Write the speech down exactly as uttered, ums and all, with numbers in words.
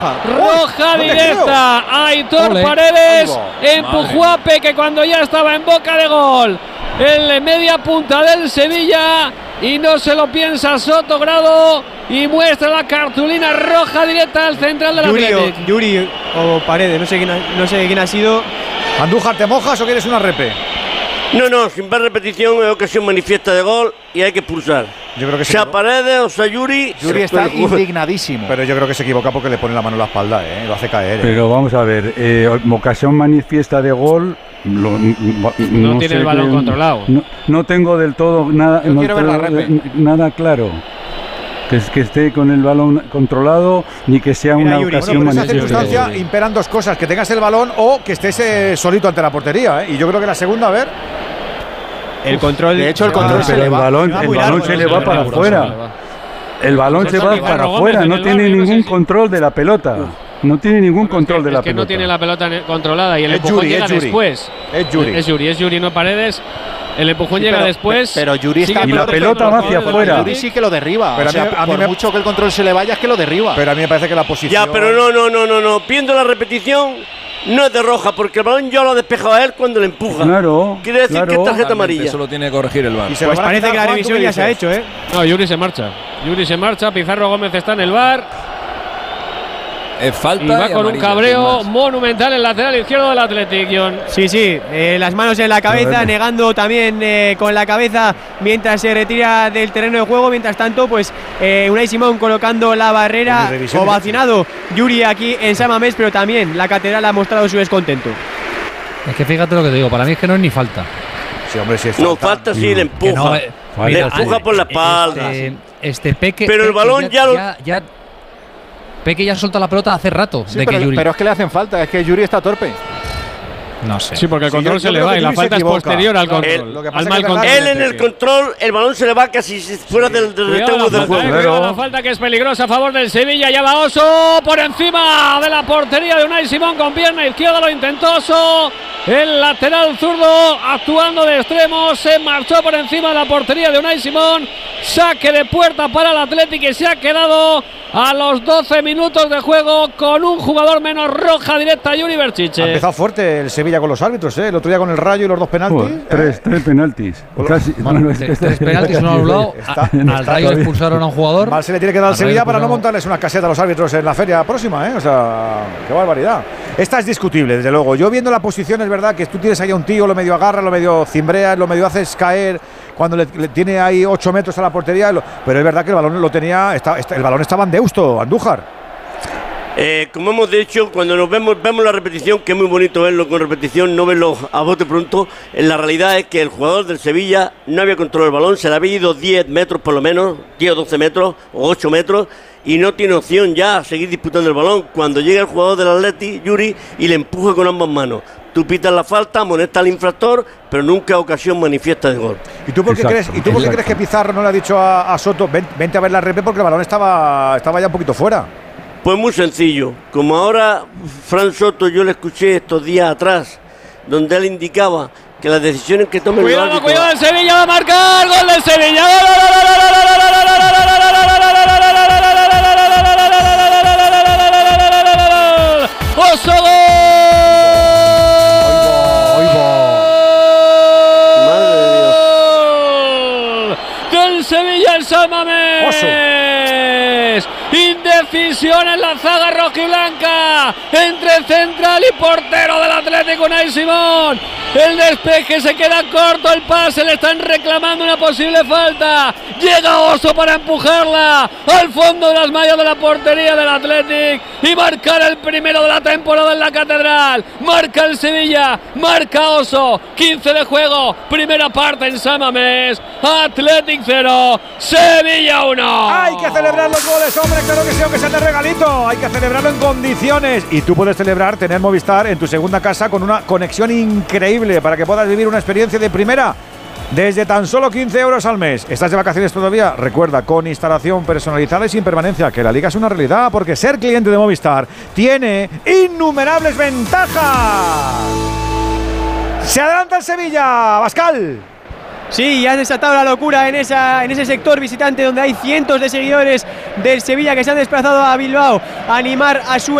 Roja directa. Aitor Ole. Paredes Ay, empujó a Peque cuando ya estaba en boca de gol. En media punta del Sevilla. Y no se lo piensa Soto Grado. Y muestra la cartulina roja directa al central del Yuri Atlético. o, Yuri o Paredes, no sé quién ha, no sé quién ha sido. Andújar, ¿te mojas o quieres una repe? No, no, sin ver repetición es ocasión manifiesta de gol y hay que expulsar. Yo creo que sea se Paredes o sea Yuri. Yuri está indignadísimo. Pero yo creo que se equivoca porque le pone la mano en la espalda, ¿eh? Lo hace caer. ¿eh? Pero vamos a ver, eh, ocasión manifiesta de gol. Lo, no, No tiene el balón que, controlado. No, no tengo del todo nada, Yo no quiero ver la tengo, repe. nada claro. Que, es, que esté con el balón controlado ni que sea Mira, una Yuri, ocasión Bueno, pero en esa manifiesta. circunstancia imperan dos cosas: que tengas el balón o que estés eh, solito ante la portería. ¿eh? Y yo creo que la segunda, a ver. El control. De hecho, el se va- control Pero se le el va. balón, se va el muy balón largo, se ¿no? le Se va le para va afuera. El balón Eso se va es para Pizarro Gómez afuera, en no el tiene bar, yo no ningún sé si- control de la pelota. No tiene ningún Bueno, es control que, de la es que pelota. no tiene la pelota ne- controlada y el Es empujón Yuri, llega es Yuri. después. Es Yuri. Es Yuri, es Yuri, no Paredes. El empujón Sí, llega pero- después. Pero Yuri está. Sigue Y la protegiendo pelota a los va hacia jugadores del afuera. Yuri Atlético. sí que lo derriba. Pero o a mí- sea, a mí por me- mucho que el control se le vaya, es que lo derriba. Pero a mí me parece que la posición. Ya, pero no, no, no, no, no. Viendo la repetición, no es de roja, porque el balón ya lo ha despejado a él cuando le empuja. Claro. Quiere decir que claro. es tarjeta amarilla. Eso lo tiene que corregir el V A R. Y se Pues lo van a parece quitar, que la Juan, ¿tú revisión qué ya se ha dices? hecho, ¿eh? No, Yuri se marcha. Yuri se marcha. Pizarro Gómez está en el bar. Es falta Y va y con un amarilla, cabreo sin más. monumental en el lateral izquierdo del Atlético, John. Sí, sí, eh, las manos en la cabeza, Correcto. negando también eh, con la cabeza mientras se retira del terreno de juego. Mientras tanto, pues eh, Unai Simón colocando la barrera, Ni revisión ni ovacionado Yuri aquí en San Mamés, pero también la catedral ha mostrado su descontento. Es que fíjate lo que te digo, para mí es que no es ni falta. Sí, hombre, sí es No, falta. falta si le Que empuja. no, eh, Le mira, empuja por la espalda. Este, este Peque. Pero el Peque balón ya lo- ya, ya- Peque ya suelta la pelota hace rato. Sí, de pero, que Yuri. pero es que le hacen falta, es que Yuri está torpe. No sé. Sí, porque el Sí, control yo- se yo le creo va que y la Yuri se falta es equivoca. posterior al Claro, control. lo que pasa al es mal que es verdad control. Él en el control, el balón se le va casi fuera del, del Cuidado rectángulo la del falta, juego. eh, cuidado la falta que es peligrosa a favor del Sevilla. Ya va Oso por encima de la portería de Unai Simón con pierna izquierda. Lo intentó Oso. El lateral zurdo actuando de extremo. Se marchó por encima de la portería de Unai Simón. Saque de puerta para el Atlético y se ha quedado a los doce minutos de juego con un jugador menos. Roja directa, Yuri Ha Berchiche. empezado fuerte el Sevilla con los árbitros, ¿eh? El otro día con el Rayo y los dos penaltis. Joder, tres, tres penaltis. Casi, bueno, es que Tres, está- tres penaltis, uno anulado. Está- A- está Al Rayo le todavía. expulsaron a un jugador. Mal se le tiene que dar al Al Sevilla Rayo para no expulsaron- montarles una caseta a los árbitros en la feria próxima, ¿eh? O sea, qué barbaridad. Esta es discutible, desde luego. Yo viendo la posición, es verdad que tú tienes ahí a un tío, lo medio agarra, lo medio cimbrea, lo medio haces caer cuando le, le tiene ahí ocho metros a la portería. Lo, pero es verdad que el balón lo tenía, está, está- el balón estaba en Deusto, Andújar. Eh, como hemos dicho, cuando nos vemos vemos la repetición, que es muy bonito verlo con repetición, no verlo a bote pronto, en la realidad es que el jugador del Sevilla no había controlado el balón, se le había ido diez metros por lo menos, diez o doce metros o ocho metros, y no tiene opción ya a seguir disputando el balón. Cuando llega el jugador del Atleti, Yuri, y le empuja con ambas manos. Tú pitas la falta, amonesta al infractor, pero nunca ocasión manifiesta de gol. ¿Y tú por qué, Exacto, crees, ¿y tú por qué exacto. crees que Pizarro no le ha dicho a, a Soto, "Ven- vente a ver la repe", porque el balón estaba, estaba ya un poquito fuera? Pues muy sencillo, como ahora Fran Soto yo le escuché estos días atrás, donde él indicaba que las decisiones que tomen los Cuidado, árbitros- cuidado, el Sevilla va a marcar. Gol del Sevilla. ¡Gol, gol, gol, gol, gol, gol, gol, gol, gol, gol, gol, gol, gol, Oso, gol. Madre de Dios. Del Sevilla en San Mamés. Indecisión en la zaga rojiblanca entre central y portero del Atlético, Unai Simón. El despeje se queda corto, el pase, le están reclamando una posible falta. Llega Oso para empujarla al fondo de las mallas de la portería del Atlético y marcar el primero de la temporada en la Catedral. Marca el Sevilla, marca Oso. quince de juego, primera parte en San Mamés. Atlético cero, Sevilla uno. Hay que celebrar los goles, hombre, claro que sí, aunque sea de regalito. Hay que celebrarlo en condiciones. Y tú puedes celebrar tener Movistar en tu segunda casa con una conexión increíble para que puedas vivir una experiencia de primera desde tan solo quince euros al mes. ¿Estás de vacaciones todavía? Recuerda, con instalación personalizada y sin permanencia, que la liga es una realidad, porque ser cliente de Movistar tiene innumerables ventajas. Se adelanta el Sevilla, Bascal. Sí, ya has desatado la locura en, esa, en ese sector visitante donde hay cientos de seguidores del Sevilla que se han desplazado a Bilbao a animar a su